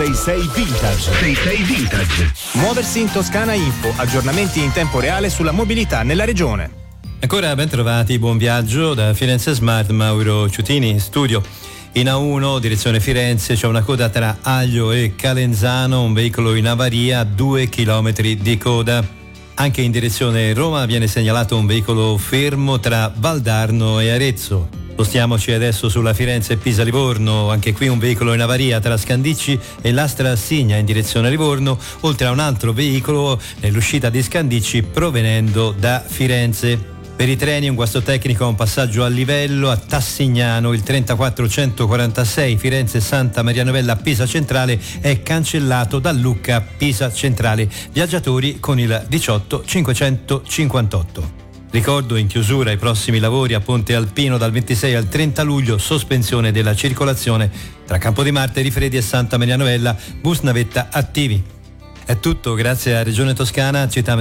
66 Vintage. 66 Vintage. Muoversi in Toscana Info, aggiornamenti in tempo reale sulla mobilità nella regione. Ancora ben trovati, buon viaggio da Firenze Smart, Mauro Ciutini in studio. In A1 direzione Firenze c'è una coda tra Aglio e Calenzano, un veicolo in avaria, 2 chilometri di coda. Anche in direzione Roma viene segnalato un veicolo fermo tra Valdarno e Arezzo. Spostiamoci adesso sulla Firenze-Pisa-Livorno, anche qui un veicolo in avaria tra Scandicci e Lastra Assigna in direzione Livorno, oltre a un altro veicolo nell'uscita di Scandicci provenendo da Firenze. Per i treni un guasto tecnico a un passaggio a livello a Tassignano, il 34146 Firenze-Santa Maria Novella Pisa Centrale è cancellato da Lucca Pisa Centrale, viaggiatori con il 18558. Ricordo in chiusura i prossimi lavori a Ponte Alpino dal 26 al 30 luglio, sospensione della circolazione tra Campo di Marte, Rifredi e Santa Maria Novella, bus navetta attivi. È tutto, grazie a Regione Toscana, Città